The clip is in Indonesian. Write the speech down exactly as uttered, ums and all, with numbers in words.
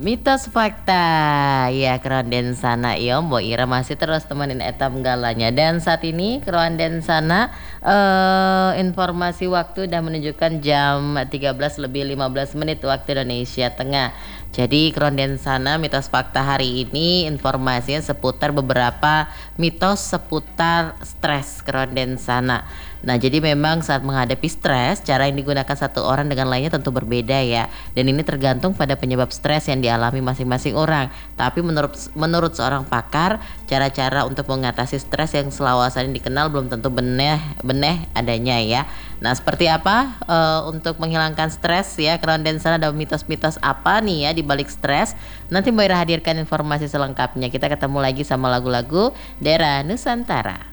Mitos fakta ya keronden sana iyo Mbok Ira masih terus temenin etam galanya dan saat ini keronden sana eh, informasi waktu udah menunjukkan jam tiga belas lebih lima belas menit waktu Indonesia Tengah. Jadi keronden sana mitos fakta hari ini informasinya seputar beberapa mitos seputar stres keronden sana. Nah, jadi memang saat menghadapi stres, cara yang digunakan satu orang dengan lainnya tentu berbeda ya. Dan ini tergantung pada penyebab stres yang dialami masing-masing orang. Tapi menurut menurut seorang pakar, cara-cara untuk mengatasi stres yang selawasan dikenal belum tentu beneh beneh adanya ya. Nah, seperti apa uh, untuk menghilangkan stres ya? Keronden sana ada mitos-mitos apa nih ya di balik stres? Nanti Mbak Ira hadirkan informasi selengkapnya. Kita ketemu lagi sama lagu-lagu daerah Nusantara.